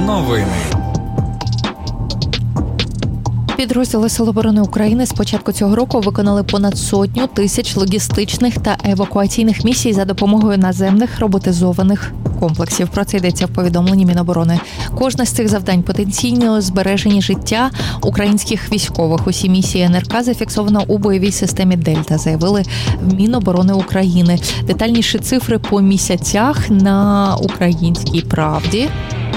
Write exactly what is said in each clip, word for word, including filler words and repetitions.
Новини. Підрозділи Сил оборони України з початку цього року виконали понад сотню тисяч логістичних та евакуаційних місій за допомогою наземних роботизованих комплексів. Про це йдеться в повідомленні Міноборони. Кожне з цих завдань потенційно збережені життя українських військових. Усі місії ен ер ка зафіксовано у бойовій системі «Дельта», заявили в Міноборони України. Детальніші цифри по місяцях на «Українській правді».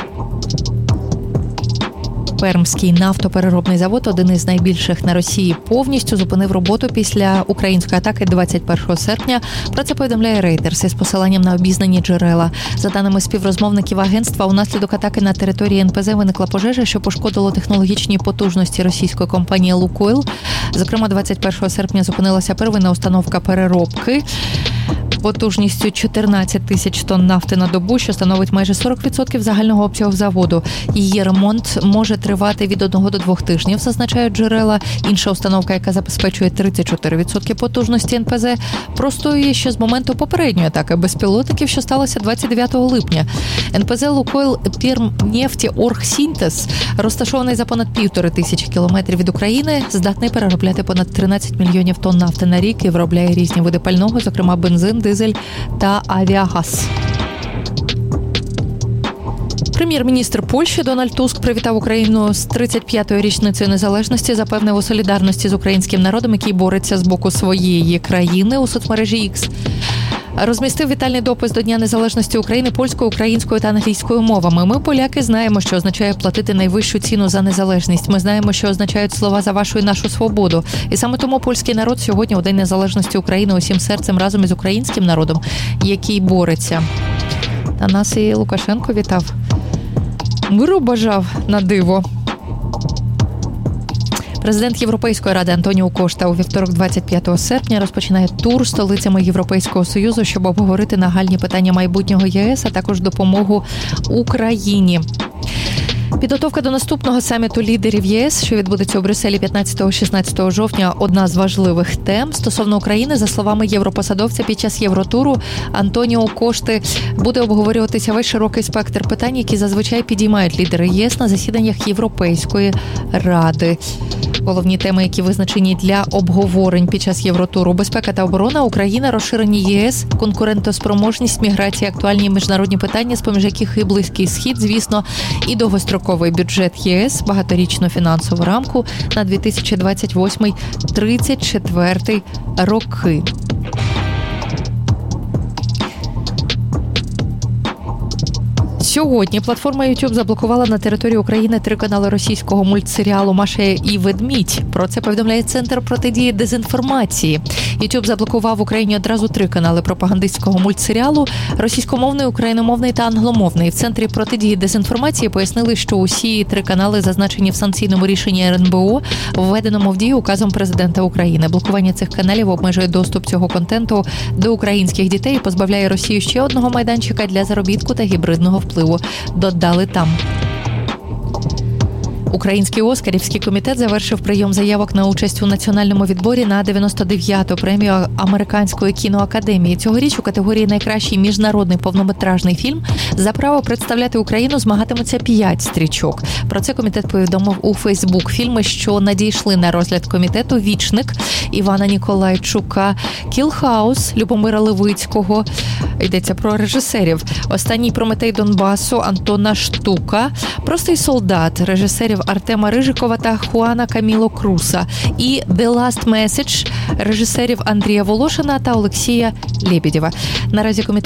Пермський нафтопереробний завод, один із найбільших на Росії, повністю зупинив роботу після української атаки двадцять першого серпня. Про це повідомляє Reuters із посиланням на обізнані джерела. За даними співрозмовників агентства, унаслідок атаки на території ен пе зет виникла пожежа, що пошкодило технологічні потужності російської компанії «Лукойл». Зокрема, двадцять першого серпня зупинилася первинна установка переробки потужністю чотирнадцять тисяч тонн нафти на добу, що становить майже сорок відсотків загального обсягу заводу. Її ремонт може тривати від одного до двох тижнів, зазначають джерела. Інша установка, яка забезпечує тридцять чотири відсотки потужності ен пе зет, простоює ще з моменту попередньої атаки безпілотників, що сталося двадцять дев'ятого липня. ен пе зет «Лукойл Пермнефтеоргсінтез», розташований за понад півтори тисячі кілометрів від України, здатний переробляти понад тринадцять мільйонів тонн нафти на рік і виробляє різні види пального, зокрема бензин, дизель та авіагаз. Прем'єр-міністр Польщі Дональд Туск привітав Україну з тридцять п'ятою річницею незалежності, запевнив у солідарності з українським народом, який бореться з боку своєї країни. У соцмережі Ікс розмістив вітальний допис до Дня Незалежності України польською, українською та англійською мовами. Ми, поляки, знаємо, що означає платити найвищу ціну за незалежність. Ми знаємо, що означають слова «за вашу і нашу свободу». І саме тому польський народ сьогодні у День Незалежності України усім серцем разом із українським народом, який бореться. Та нас і Лукашенко вітав. Миру бажав на диво. Президент Європейської ради Антоніо Кошта у вівторок двадцять п'ятого серпня розпочинає тур столицями Європейського Союзу, щоб обговорити нагальні питання майбутнього ЄС, а також допомогу Україні. Підготовка до наступного саміту лідерів ЄС, що відбудеться у Брюсселі п'ятнадцятого-шістнадцятого жовтня, одна з важливих тем. Стосовно України, за словами європосадовця, під час Євротуру Антоніо Кошти буде обговорюватися весь широкий спектр питань, які зазвичай підіймають лідери ЄС на засіданнях Європейської ради. Головні теми, які визначені для обговорень під час Євротуру: безпека та оборона, Україна, розширення ЄС, конкурентоспроможність, міграція, актуальні міжнародні питання, з-поміж яких і Близький Схід, звісно, і довгостроковий бюджет ЄС, багаторічну фінансову рамку на дві тисячі двадцять восьмий - тридцять четвертий роки. Сьогодні платформа YouTube заблокувала на території України три канали російського мультсеріалу «Маша і ведмідь». Про це повідомляє Центр протидії дезінформації. YouTube заблокував в Україні одразу три канали пропагандистського мультсеріалу – російськомовний, україномовний та англомовний. В Центрі протидії дезінформації пояснили, що усі три канали зазначені в санкційному рішенні ер ен бе о, введеному в дію указом президента України. Блокування цих каналів обмежує доступ цього контенту до українських дітей і позбавляє Росію ще одного майданчика для заробітку та гібридного впливу. Додали там. Український Оскарівський комітет завершив прийом заявок на участь у національному відборі на дев'яносто дев'яту премію Американської кіноакадемії. Цьогоріч у категорії «Найкращий міжнародний повнометражний фільм» за право представляти Україну змагатимуться п'ять стрічок. Про це комітет повідомив у Фейсбук. Фільми, що надійшли на розгляд комітету: «Вічник» Івана Ніколайчука, «Кілхаус» Любомира Левицького. Йдеться про режисерів. «Останній Прометей Донбасу» Антона Штука, «Простий солдат» режисерів Артема Рижикова та Хуана Каміло Круса і «The Last Message» режисерів Андрія Волошина та Олексія Лебедєва. Наразі комітет